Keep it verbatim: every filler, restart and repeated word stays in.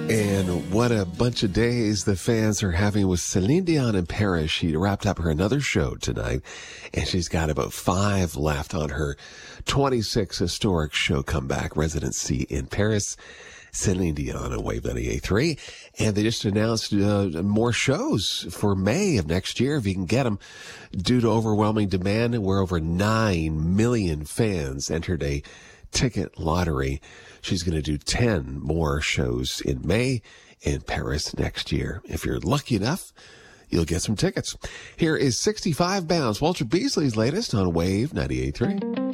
And what a bunch of days the fans are having with Celine Dion in Paris. She wrapped up her another show tonight, and she's got about five left on her twenty-six historic show comeback residency in Paris. Celine Dion on Wave ninety-eight point three. And they just announced uh, more shows for May of next year, if you can get them. Due to overwhelming demand, where over nine million fans entered a ticket lottery. She's going to do ten more shows in May in Paris next year. If you're lucky enough, you'll get some tickets. Here is sixty-five Bounds, Walter Beasley's latest on Wave ninety-eight point three.